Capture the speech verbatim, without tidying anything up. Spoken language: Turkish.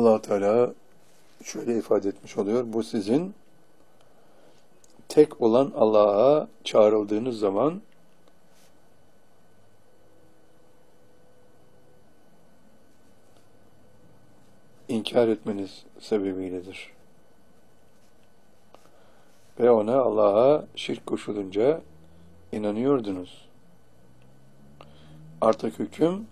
Allah Teala şöyle ifade etmiş oluyor. Bu sizin tek olan Allah'a çağrıldığınız zaman inkar etmeniz sebebiyledir. Ve ona, Allah'a şirk koşulunca inanıyordunuz. Artık hüküm